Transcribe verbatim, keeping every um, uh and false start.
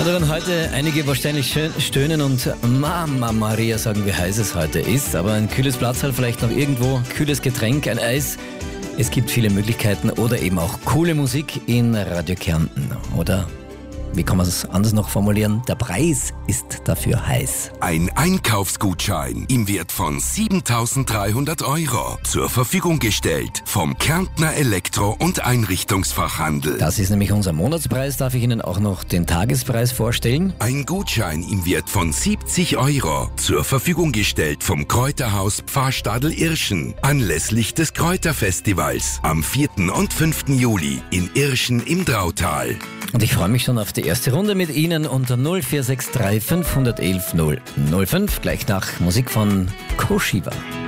Da werden heute einige wahrscheinlich schön stöhnen und Mama Maria sagen, wie heiß es heute ist. Aber ein kühles Platzl, vielleicht noch irgendwo, kühles Getränk, ein Eis. Es gibt viele Möglichkeiten oder eben auch coole Musik in Radio Kärnten. Oder, wie kann man es anders noch formulieren, der Preis ist dafür heiß. Ein Einkaufsgutschein im Wert von siebentausenddreihundert Euro zur Verfügung gestellt vom Kärntner Elektro- und Einrichtungsfachhandel. Das ist nämlich unser Monatspreis. Darf ich Ihnen auch noch den Tagespreis vorstellen? Ein Gutschein im Wert von siebzig Euro zur Verfügung gestellt vom Kräuterhaus Pfarrstadel Irschen anlässlich des Kräuterfestivals am vierten und fünften Juli in Irschen im Drautal. Und ich freue mich schon auf die erste Runde mit Ihnen unter null vier sechs drei fünf eins eins null null fünf, gleich nach Musik von Koshiba.